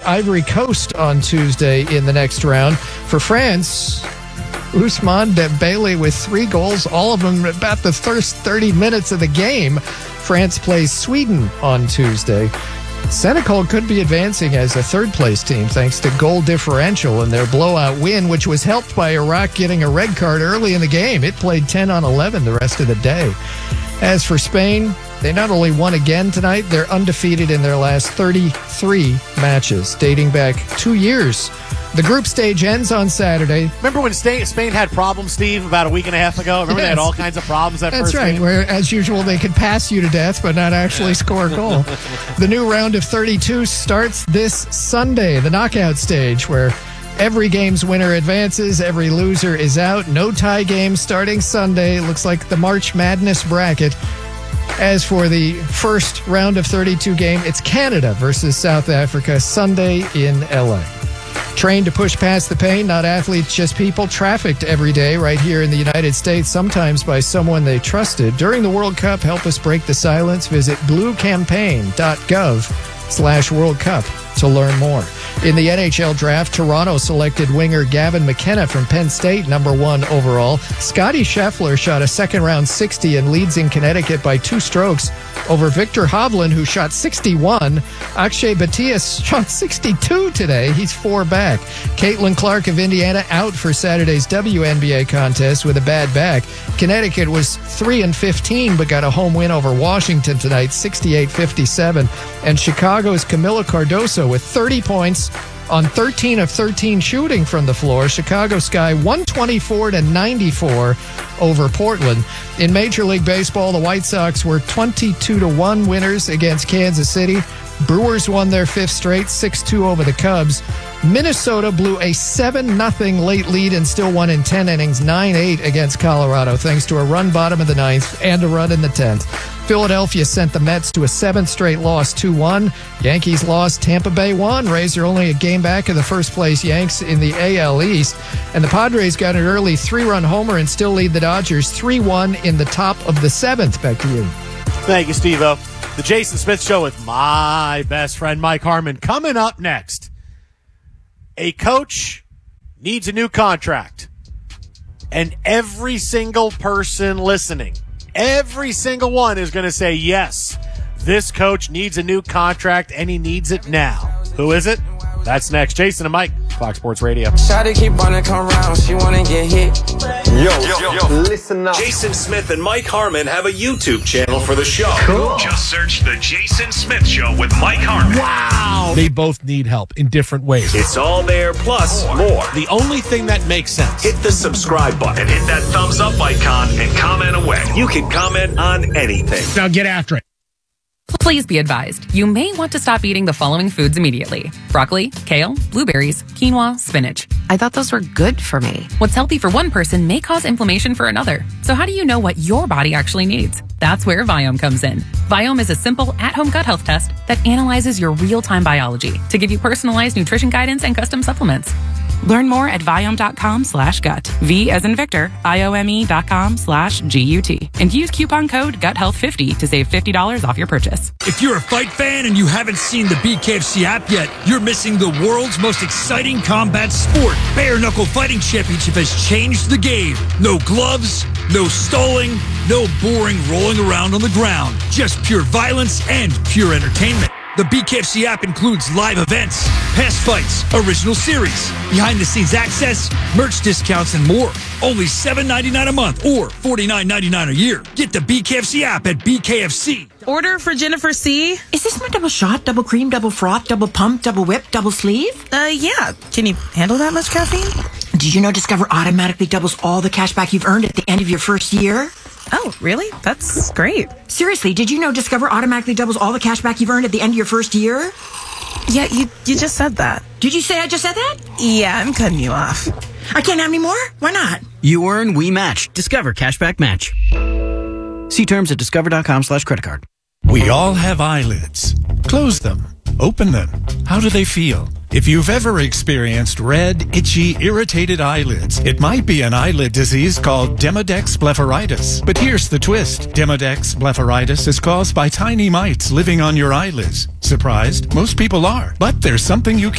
Ivory Coast on Tuesday in the next round. For France, Ousmane Dembele with 3 goals, all of them about the first 30 minutes of the game. France plays Sweden on Tuesday. Senegal could be advancing as a third-place team thanks to goal differential in their blowout win, which was helped by Iraq getting a red card early in the game. It played 10 on 11 the rest of the day. As for Spain, they not only won again tonight, they're undefeated in their last 33 matches, dating back 2 years. The group stage ends on Saturday. Remember when Spain had problems, Steve, about a week and a half ago? Remember They had all kinds of problems that first game? That's right, where, as usual, they could pass you to death but not actually score a goal. The new round of 32 starts this Sunday, the knockout stage, where every game's winner advances, every loser is out. No tie games starting Sunday. Looks like the March Madness bracket. As for the first round of 32 game, it's Canada versus South Africa Sunday in LA. Trained to push past the pain, not athletes, just people, trafficked every day right here in the United States, sometimes by someone they trusted. During the World Cup, help us break the silence. Visit bluecampaign.gov/World Cup to learn more. In the NHL draft, Toronto selected winger Gavin McKenna from Penn State, number 1 overall. Scotty Scheffler shot a second-round 60 and leads in Connecticut by 2 strokes over Victor Hovland, who shot 61. Akshay Bhatia shot 62 today. He's 4 back. Caitlin Clark of Indiana out for Saturday's WNBA contest with a bad back. Connecticut was 3-15 but got a home win over Washington tonight, 68-57. And Chicago's Camila Cardoso with 30 points on 13 of 13 shooting from the floor. Chicago Sky 124-94 over Portland. In Major League Baseball, the White Sox were 22-1 winners against Kansas City. Brewers won their 5th straight, 6-2 over the Cubs. Minnesota blew a 7-0 late lead and still won in 10 innings, 9-8 against Colorado, thanks to a run bottom of the 9th and a run in the 10th. Philadelphia sent the Mets to a 7th straight loss, 2-1. Yankees lost, Tampa Bay won. Rays are only a game back of the first-place Yanks in the AL East. And the Padres got an early 3-run homer and still lead the Dodgers 3-1 in the top of the 7th. Back to you. Thank you, Steve-O. The Jason Smith Show with my best friend, Mike Harmon. Coming up next, a coach needs a new contract. And every single person listening, every single one is going to say, yes, this coach needs a new contract, and he needs it now. Who is it? That's next. Jason and Mike, Fox Sports Radio. Shawty keep wanna come round, she wanna get hit. Yo, listen up. Jason Smith and Mike Harmon have a YouTube channel for the show. Cool. Just search The Jason Smith Show with Mike Harmon. Wow. They both need help in different ways. It's all there, plus more. The only thing that makes sense. Hit the subscribe button, hit that thumbs up icon, and comment away. You can comment on anything. Now get after it. Please be advised, you may want to stop eating the following foods immediately. Broccoli, kale, blueberries, quinoa, spinach. I thought those were good for me. What's healthy for one person may cause inflammation for another. So how do you know what your body actually needs? That's where Viome comes in. Viome is a simple at-home gut health test that analyzes your real-time biology to give you personalized nutrition guidance and custom supplements. Learn more at Viome.com/gut. V as in Victor, IOME.com/GUT. And use coupon code GUTHEALTH50 to save $50 off your purchase. If you're a fight fan and you haven't seen the BKFC app yet, you're missing the world's most exciting combat sport. Bare Knuckle Fighting Championship has changed the game. No gloves, no stalling, no boring rolling around on the ground. Just pure violence and pure entertainment. The BKFC app includes live events, past fights, original series, behind-the-scenes access, merch discounts, and more. Only $7.99 a month or $49.99 a year. Get the BKFC app at BKFC. Order for Jennifer C. Is this my double shot, double cream, double froth, double pump, double whip, double sleeve? Yeah. Can you handle that much caffeine? Did you know Discover automatically doubles all the cash back you've earned at the end of your first year? Oh, really? That's great. Seriously, did you know Discover automatically doubles all the cash back you've earned at the end of your first year? Yeah, you just said that. Did you say I just said that? Yeah, I'm cutting you off. I can't have any more? Why not? You earn, we match. Discover Cashback Match. See terms at discover.com/creditcard. We all have eyelids. Close them. Open them. How do they feel? If you've ever experienced red, itchy, irritated eyelids, it might be an eyelid disease called Demodex blepharitis. But here's the twist. Demodex blepharitis is caused by tiny mites living on your eyelids. Surprised? Most people are. But there's something you can